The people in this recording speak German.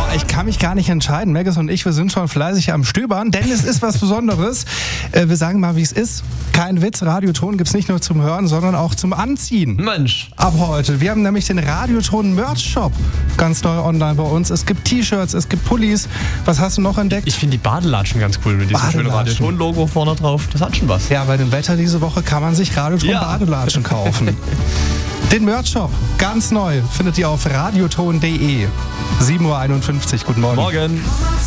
Ich kann mich gar nicht entscheiden. Megas und ich, wir sind schon fleißig am Stöbern, denn es ist was Besonderes. Wir sagen mal, wie es ist. Kein Witz, Radioton gibt's nicht nur zum Hören, sondern auch zum Anziehen. Mensch. Ab heute. Wir haben nämlich den Radioton Merch Shop ganz neu online bei uns. Es gibt T-Shirts, es gibt Pullis. Was hast du noch entdeckt? Ich finde die Badelatschen ganz cool mit diesem schönen Radioton-Logo vorne drauf. Das hat schon was. Ja, bei dem Wetter diese Woche kann man sich Radioton Badelatschen kaufen. Den Merch-Shop, ganz neu, findet ihr auf radioton.de. 7:51 Uhr, guten Morgen. Morgen.